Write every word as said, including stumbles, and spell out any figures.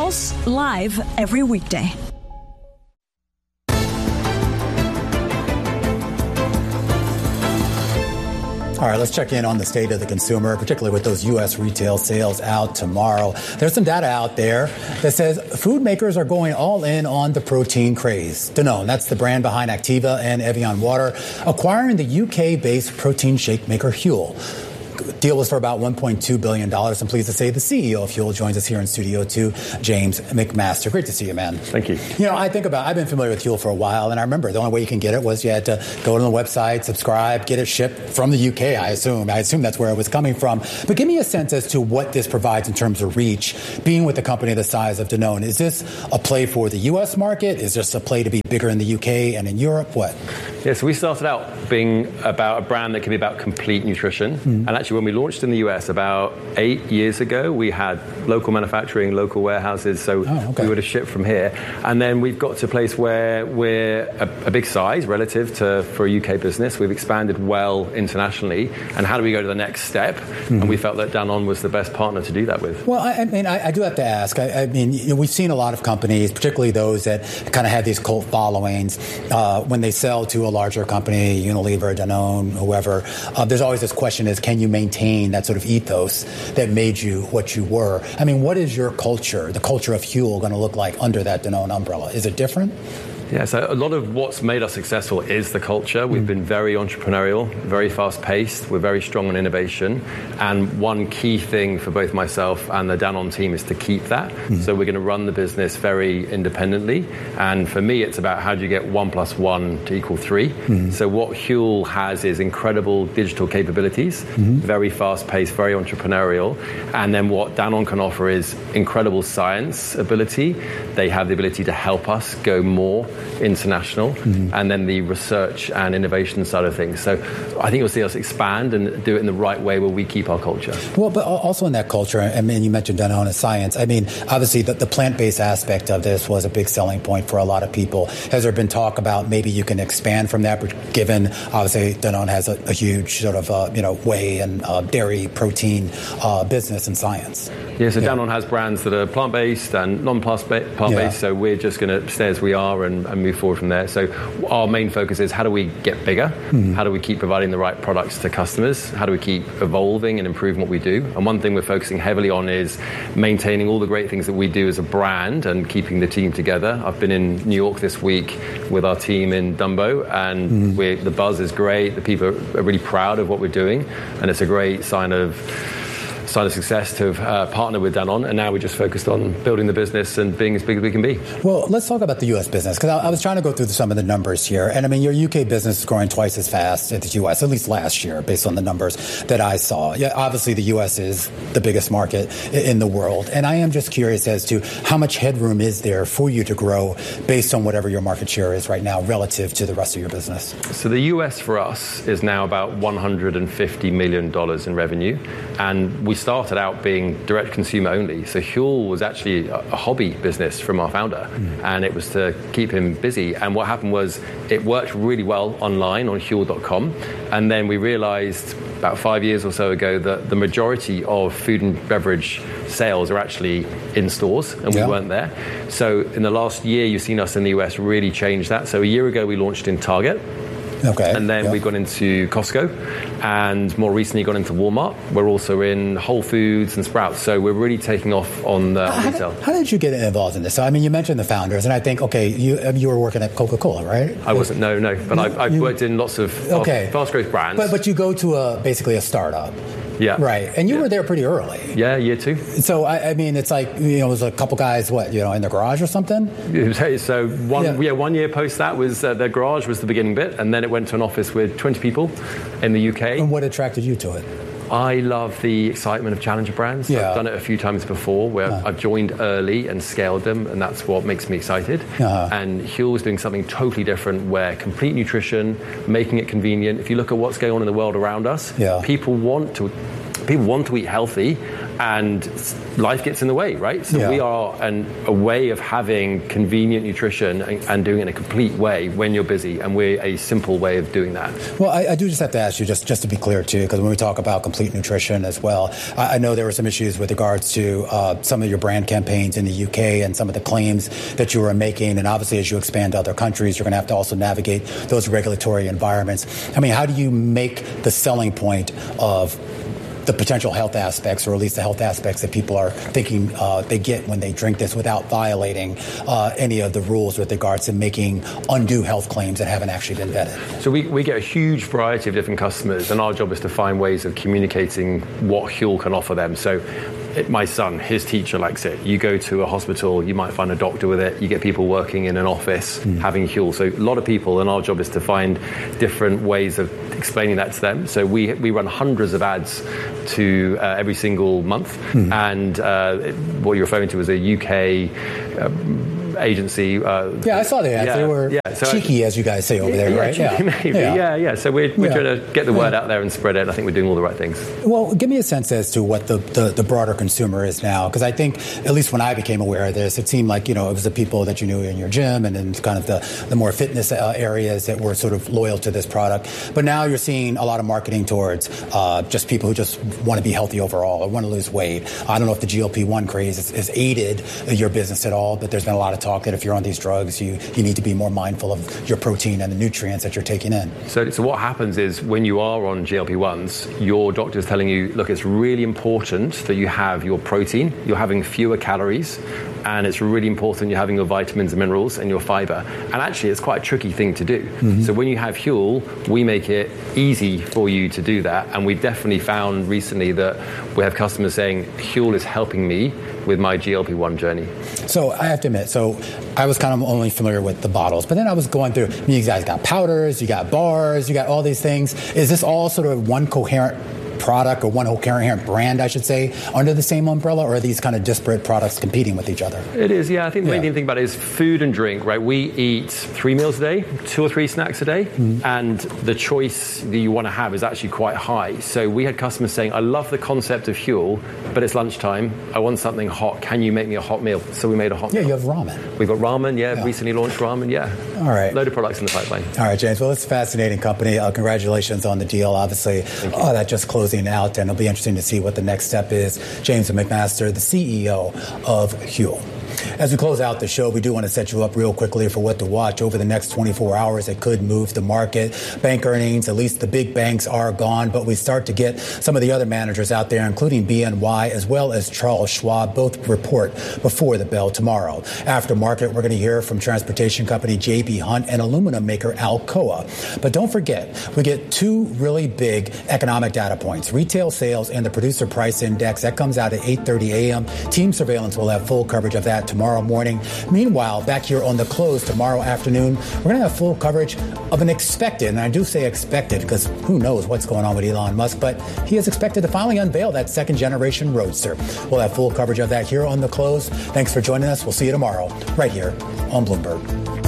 Calls, live every weekday. All right, let's check in on the state of the consumer, particularly with those U S retail sales out tomorrow. There's some data out there that says food makers are going all in on the protein craze. Danone, that's the brand behind Activa and Evian Water, acquiring the U K-based protein shake maker Huel. Deal was for about one point two billion dollars. I'm pleased to say the C E O of Huel joins us here in Studio two, James McMaster. Great to see you, man. Thank you. You know, I think about, I've been familiar with Huel for a while, and I remember the only way you can get it was you had to go to the website, subscribe, get it shipped from the U K, I assume. I assume that's where it was coming from. But give me a sense as to what this provides in terms of reach, being with a company the size of Danone. Is this a play for the U S market? Is this a play to be bigger in the U K and in Europe? What? Yeah, so we started out being about a brand that can be about complete nutrition. Mm. And actually, when we launched in the U S about eight years ago, we had local manufacturing, local warehouses, so oh, okay. we would have shipped from here. And then we've got to a place where we're a, a big size relative to for a U K business. We've expanded well internationally. And how do we go to the next step? Mm. And we felt that Danone was the best partner to do that with. Well, I, I mean, I, I do have to ask. I, I mean, you know, we've seen a lot of companies, particularly those that kind of have these cult followings, uh, when they sell to a larger company, Unilever, Danone, whoever, uh, there's always this question is, can you maintain that sort of ethos that made you what you were? I mean, what is your culture, the culture of Huel, going to look like under that Danone umbrella? Is it different? Yeah, so a lot of what's made us successful is the culture. We've mm. been very entrepreneurial, very fast-paced. We're very strong on innovation. And one key thing for both myself and the Danone team is to keep that. Mm. So we're going to run the business very independently. And for me, it's about how do you get one plus one to equal three. Mm. So what Huel has is incredible digital capabilities, mm. very fast-paced, very entrepreneurial. And then what Danone can offer is incredible science ability. They have the ability to help us go more international, mm-hmm. and then the research and innovation side of things. So I think you'll see us expand and do it in the right way where we keep our culture. Well, but also in that culture, I mean, you mentioned Danone and science. I mean, obviously the, the plant-based aspect of this was a big selling point for a lot of people. Has there been talk about maybe you can expand from that, given obviously Danone has a, a huge sort of, uh, you know, whey and uh, dairy protein uh, business and science? Yeah, so yeah. Danone has brands that are plant-based and non-plant-based, yeah. so we're just going to stay as we are and, and move forward from there. So our main focus is how do we get bigger? Mm-hmm. How do we keep providing the right products to customers? How do we keep evolving and improving what we do? And one thing we're focusing heavily on is maintaining all the great things that we do as a brand and keeping the team together. I've been in New York this week with our team in Dumbo, and mm-hmm. we're, the buzz is great. The people are really proud of what we're doing, and it's a great sign of sign of success to have uh, partnered with Danone, and now we're just focused on building the business and being as big as we can be. Well, let's talk about the U S business, because I, I was trying to go through some of the numbers here, and I mean, your U K business is growing twice as fast as the U S, at least last year, based on the numbers that I saw. Yeah, obviously the U S is the biggest market in the world, and I am just curious as to how much headroom is there for you to grow based on whatever your market share is right now relative to the rest of your business? So the U S for us is now about one hundred fifty million dollars in revenue, and we started out being direct consumer only. So Huel was actually a, a hobby business from our founder, mm. and it was to keep him busy. And what happened was it worked really well online on huel dot com, and then we realized about five years or so ago that the majority of food and beverage sales are actually in stores, and yeah. we weren't there. So in the last year, you've seen us in the U S really change that. So a year ago, we launched in Target. Okay. And then yeah. we got into Costco, and more recently got into Walmart. We're also in Whole Foods and Sprouts. So we're really taking off on the how retail. Did, how did you get involved in this? So, I mean, you mentioned the founders, and I think, okay, you you were working at Coca-Cola, right? I wasn't, no, no. But no, I've, I've you, worked in lots of fast, okay. fast growth brands. But but you go to a basically a startup. Yeah. Right. And you yeah. were there pretty early. Yeah, year two. So, I, I mean, it's like, you know, it was a couple guys, what, you know, in the garage or something? So, one yeah. yeah one year post that was, uh, the garage was the beginning bit, and then it went to an office with twenty people in the U K. And what attracted you to it? I love the excitement of challenger brands. Yeah. I've done it a few times before where uh-huh. I've joined early and scaled them, and that's what makes me excited. Uh-huh. And Huel was doing something totally different where complete nutrition, making it convenient. If you look at what's going on in the world around us, yeah. people want to people want to eat healthy, and life gets in the way, right? So yeah. we are an, a way of having convenient nutrition and, and doing it in a complete way when you're busy, and we're a simple way of doing that. Well, I, I do just have to ask you, just, just to be clear, too, because when we talk about complete nutrition as well, I, I know there were some issues with regards to uh, some of your brand campaigns in the U K and some of the claims that you were making, and obviously as you expand to other countries, you're going to have to also navigate those regulatory environments. I mean, how do you make the selling point of the potential health aspects, or at least the health aspects that people are thinking uh, they get when they drink this, without violating uh, any of the rules with regards to making undue health claims that haven't actually been vetted? So we, we get a huge variety of different customers, and our job is to find ways of communicating what Huel can offer them. So it, my son, his teacher likes it. You go to a hospital, you might find a doctor with it. You get people working in an office mm. having Huel. So a lot of people, and our job is to find different ways of explaining that to them. So we we run hundreds of ads to uh, every single month, mm. and uh, what you're referring to is a U K uh, agency. Uh, yeah, I saw the ads. Yeah, they were yeah, so cheeky, I, as you guys say over yeah, there, yeah, right? Cheeky, yeah, maybe. Yeah, yeah. yeah. So we're, we're yeah. trying to get the word out there and spread it. I think we're doing all the right things. Well, give me a sense as to what the, the, the broader consumer is now, because I think, at least when I became aware of this, it seemed like, you know, it was the people that you knew in your gym and then kind of the, the more fitness uh, areas that were sort of loyal to this product. But now you're seeing a lot of marketing towards uh, just people who just want to be healthy overall or want to lose weight. I don't know if the G L P one craze has, has aided your business at all, but there's been a lot of talk that if you're on these drugs, you, you need to be more mindful of your protein and the nutrients that you're taking in. So, so what happens is when you are on G L P ones, your doctor is telling you, look, it's really important that you have your protein, you're having fewer calories, and it's really important you're having your vitamins and minerals and your fiber. And actually, it's quite a tricky thing to do. Mm-hmm. So when you have Huel, we make it easy for you to do that. And we've definitely found recently that we have customers saying, Huel is helping me with my G L P one journey. So I have to admit, so I was kind of only familiar with the bottles, but then I was going through, I mean, you guys got powders, you got bars, you got all these things. Is this all sort of one coherent product, or one coherent brand, I should say, under the same umbrella, or are these kind of disparate products competing with each other? It is, yeah. I think the yeah. main thing about it is food and drink, right? We eat three meals a day, two or three snacks a day, mm-hmm. and the choice that you want to have is actually quite high. So we had customers saying, I love the concept of Huel, but it's lunchtime. I want something hot. Can you make me a hot meal? So we made a hot yeah, meal. Yeah, you have ramen. We've got ramen, yeah, yeah. Recently launched ramen, yeah. All right. Load of products in the pipeline. All right, James. Well, it's a fascinating company. Uh, congratulations on the deal, obviously. Oh, that just closing out, and it'll be interesting to see what the next step is. James McMaster, the C E O of Huel. As we close out the show, we do want to set you up real quickly for what to watch over the next twenty-four hours. It could move the market. Bank earnings, at least the big banks, are gone, but we start to get some of the other managers out there, including B N Y as well as Charles Schwab, both report before the bell tomorrow. After market, we're going to hear from transportation company J B. Hunt and aluminum maker Alcoa. But don't forget, we get two really big economic data points, retail sales and the producer price index. That comes out at eight thirty a.m. Team Surveillance will have full coverage of that tomorrow morning. Meanwhile, back here on The Close tomorrow afternoon, we're going to have full coverage of an expected, and I do say expected because who knows what's going on with Elon Musk, but he is expected to finally unveil that second generation Roadster. We'll have full coverage of that here on The Close. Thanks for joining us. We'll see you tomorrow right here on Bloomberg.